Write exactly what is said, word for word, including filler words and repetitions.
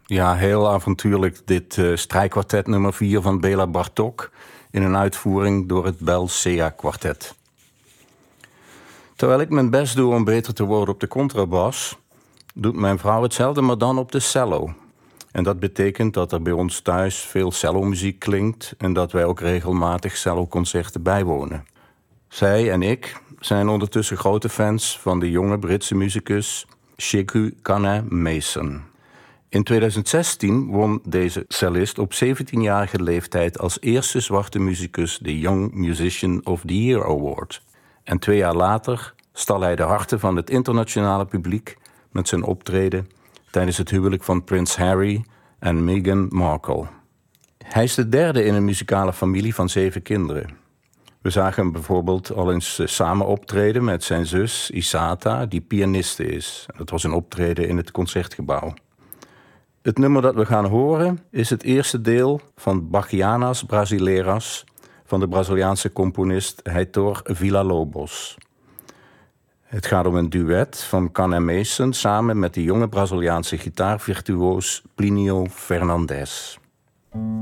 Ja, heel avontuurlijk dit uh, strijkkwartet nummer vier van Béla Bartók in een uitvoering door het Bell Sea Kwartet. Terwijl ik mijn best doe om beter te worden op de contrabas, doet mijn vrouw hetzelfde, maar dan op de cello. En dat betekent dat er bij ons thuis veel cellomuziek klinkt en dat wij ook regelmatig celloconcerten bijwonen. Zij en ik zijn ondertussen grote fans van de jonge Britse muzikus Sheku Kanneh-Mason. In tweeduizend zestien won deze cellist op zeventienjarige leeftijd als eerste zwarte muzikus de Young Musician of the Year Award. En twee jaar later stal hij de harten van het internationale publiek met zijn optreden tijdens het huwelijk van prins Harry en Meghan Markle. Hij is de derde in een muzikale familie van zeven kinderen. We zagen hem bijvoorbeeld al eens samen optreden met zijn zus Isata, die pianiste is. Dat was een optreden in het Concertgebouw. Het nummer dat we gaan horen is het eerste deel van Bachianas Brasileiras van de Braziliaanse componist Heitor Villa-Lobos. Het gaat om een duet van Kanneh-Mason samen met de jonge Braziliaanse gitaarvirtuoos Plinio Fernandes.